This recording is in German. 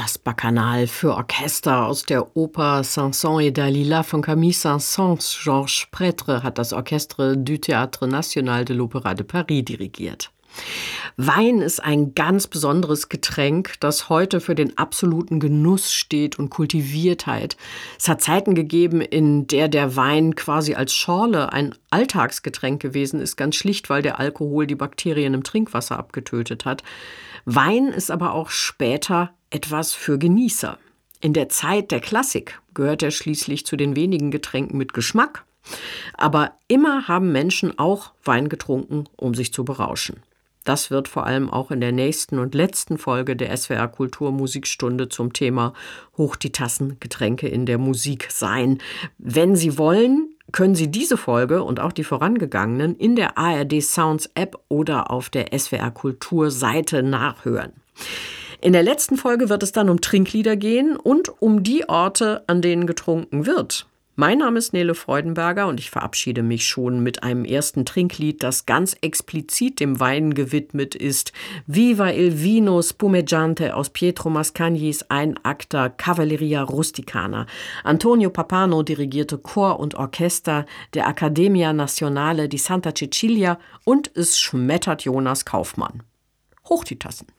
Das Bacchanal für Orchester aus der Oper Saint-Saëns et Dalila von Camille Saint-Saëns. Georges Prêtre hat das Orchestre du Théâtre National de l'Opéra de Paris dirigiert. Wein ist ein ganz besonderes Getränk, das heute für den absoluten Genuss steht und Kultiviertheit. Es hat Zeiten gegeben, in der Wein quasi als Schorle ein Alltagsgetränk gewesen ist, ganz schlicht, weil der Alkohol die Bakterien im Trinkwasser abgetötet hat. Wein ist aber auch später etwas für Genießer. In der Zeit der Klassik gehört er schließlich zu den wenigen Getränken mit Geschmack. Aber immer haben Menschen auch Wein getrunken, um sich zu berauschen. Das wird vor allem auch in der nächsten und letzten Folge der SWR Kulturmusikstunde zum Thema Hoch die Tassen, Getränke in der Musik sein. Wenn Sie wollen, können Sie diese Folge und auch die vorangegangenen in der ARD Sounds App oder auf der SWR Kultur Seite nachhören. In der letzten Folge wird es dann um Trinklieder gehen und um die Orte, an denen getrunken wird. Mein Name ist Nele Freudenberger und ich verabschiede mich schon mit einem ersten Trinklied, das ganz explizit dem Wein gewidmet ist. Viva il vino spumeggiante aus Pietro Mascagnis Einakter Cavalleria Rusticana. Antonio Pappano dirigierte Chor und Orchester der Accademia Nazionale di Santa Cecilia und es schmettert Jonas Kaufmann. Hoch die Tassen!